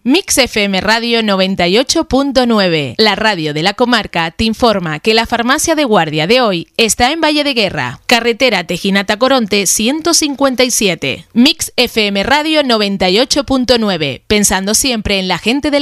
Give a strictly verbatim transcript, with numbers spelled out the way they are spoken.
Mix F M Radio noventa y ocho punto nueve, la radio de la comarca, te informa que la farmacia de guardia de hoy está en Valle de Guerra, carretera Tejinata-Coronte ciento cincuenta y siete. Mix F M Radio noventa y ocho punto nueve, pensando siempre en la gente de